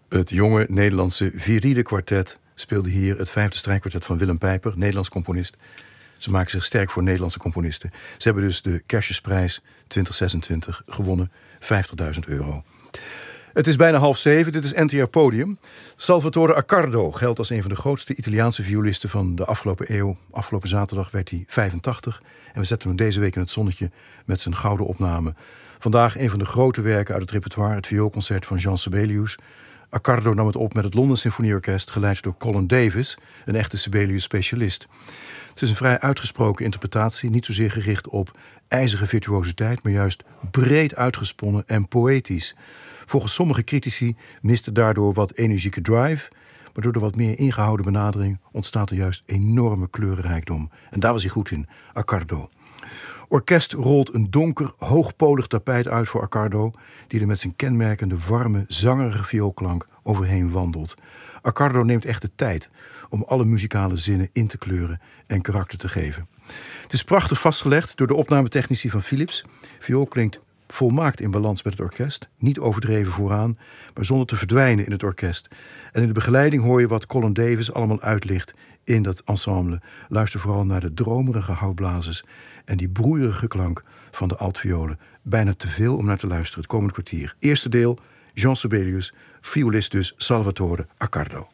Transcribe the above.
Het jonge Nederlandse Viride Kwartet speelde hier het 5e strijkkwartet van Willem Pijper, Nederlands componist. Ze maken zich sterk voor Nederlandse componisten. Ze hebben dus de Kerstjesprijs 2026 gewonnen, €50.000. Het is bijna 6:30, dit is NTR Podium. Salvatore Accardo geldt als een van de grootste Italiaanse violisten van de afgelopen eeuw. Afgelopen zaterdag werd hij 85 en we zetten hem deze week in het zonnetje met zijn gouden opname. Vandaag een van de grote werken uit het repertoire, het vioolconcert van Jean Sibelius. Accardo nam het op met het London Symfonieorkest, geleid door Colin Davis, een echte Sibelius-specialist. Het is een vrij uitgesproken interpretatie, niet zozeer gericht op ijzige virtuositeit, maar juist breed uitgesponnen en poëtisch. Volgens sommige critici miste daardoor wat energieke drive, maar door de wat meer ingehouden benadering ontstaat er juist enorme kleurenrijkdom. En daar was hij goed in, Accardo. Orkest rolt een donker, hoogpolig tapijt uit voor Accardo, die er met zijn kenmerkende, warme, zangerige vioolklank overheen wandelt. Accardo neemt echt de tijd om alle muzikale zinnen in te kleuren en karakter te geven. Het is prachtig vastgelegd door de opnametechnici van Philips. Viool klinkt volmaakt in balans met het orkest, niet overdreven vooraan, maar zonder te verdwijnen in het orkest. En in de begeleiding hoor je wat Colin Davis allemaal uitlicht in dat ensemble. Luister vooral naar de dromerige houtblazers en die broeierige klank van de altviolen. Bijna te veel om naar te luisteren het komende kwartier. Eerste deel, Jean Sibelius, violist dus Salvatore Accardo.